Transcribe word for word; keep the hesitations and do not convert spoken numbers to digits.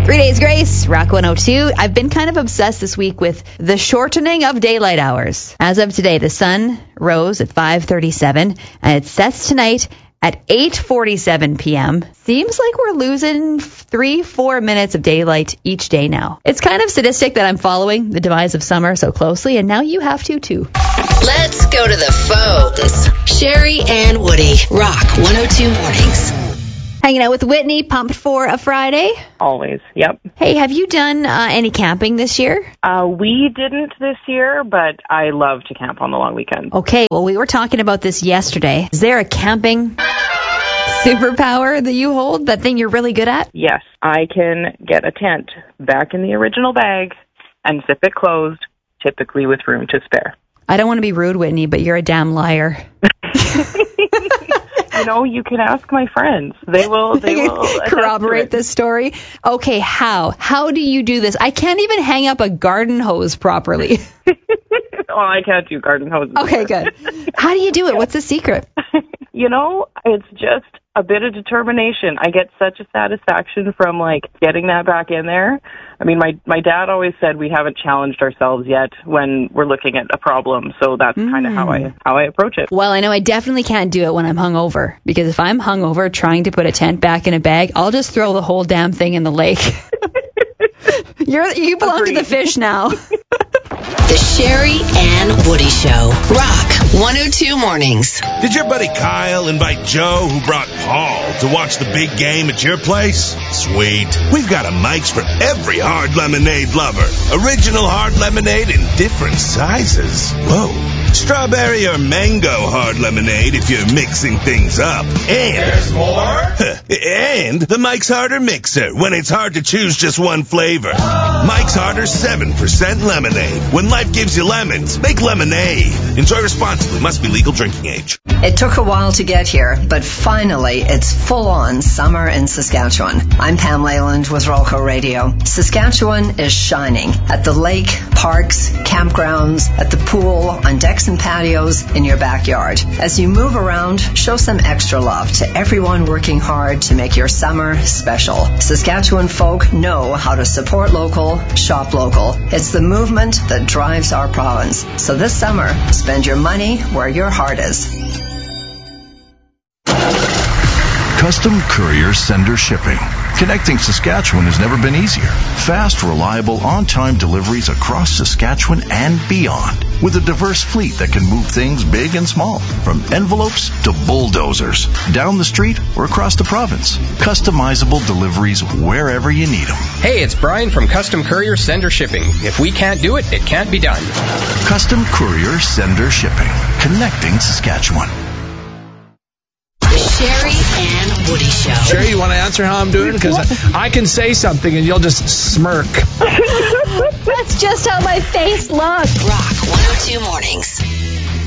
Three Days Grace, Rock one oh two. I've been kind of obsessed this week with the shortening of daylight hours. As of today, the sun rose at five thirty-seven, and it sets tonight at eight forty-seven p.m. Seems like we're losing three, four minutes of daylight each day now. It's kind of sadistic that I'm following the demise of summer so closely, and now you have to, too. Let's go to the phones. Sherry and Woody, Rock one oh two Mornings. Hanging out with Whitney, pumped for a Friday? Always, yep. Hey, have you done uh, any camping this year? Uh, we didn't this year, but I love to camp on the long weekend. Okay, well, we were talking about this yesterday. Is there a camping superpower that you hold, that thing you're really good at? Yes, I can get a tent back in the original bag and zip it closed, typically with room to spare. I don't want to be rude, Whitney, but you're a damn liar. You know, you can ask my friends. They will they will corroborate this story. Okay, how? How do you do this? I can't even hang up a garden hose properly. Oh, I can't do garden hoses. Okay, good. How do you do it? What's the secret? You know, it's just a bit of determination. I get such a satisfaction from, like, getting that back in there. I mean, my my dad always said we haven't challenged ourselves yet when we're looking at a problem, so that's mm. kind of how I how I approach it. Well, I know I definitely can't do it when I'm hungover, because if I'm hungover trying to put a tent back in a bag, I'll just throw the whole damn thing in the lake. You're you belong Agreed. to the fish now. The Sherry and Woody Show. Rock one oh two Mornings. Did your buddy Kyle invite Joe, who brought Paul, to watch the big game at your place? Sweet. We've got a Mike's for every hard lemonade lover. Original hard lemonade in different sizes. Whoa. Strawberry or mango hard lemonade if you're mixing things up. And there's more? And the Mike's Harder Mixer when it's hard to choose just one flavor. Mike's Harder seven percent lemonade. When life gives you lemons, make lemonade. Enjoy responsibly. Must be legal drinking age. It took a while to get here, but finally it's full-on summer in Saskatchewan. I'm Pam Leyland with Rolco Radio. Saskatchewan is shining at the lake, parks, campgrounds, at the pool, on decks and patios, in your backyard. As you move around, show some extra love to everyone working hard to make your summer special. Saskatchewan folk know how to support local, shop local. It's the movement that drives our province. So this summer, spend your money where your heart is. Custom Courier Sender Shipping. Connecting Saskatchewan has never been easier. Fast, reliable, on-time deliveries across Saskatchewan and beyond. With a diverse fleet that can move things big and small. From envelopes to bulldozers. Down the street or across the province. Customizable deliveries wherever you need them. Hey, it's Brian from Custom Courier Sender Shipping. If we can't do it, it can't be done. Custom Courier Sender Shipping. Connecting Saskatchewan. Sherry and Woody Show. Sherry, you want to answer how I'm doing? Because I, I can say something and you'll just smirk. That's just how my face looks. Rock one oh two Mornings.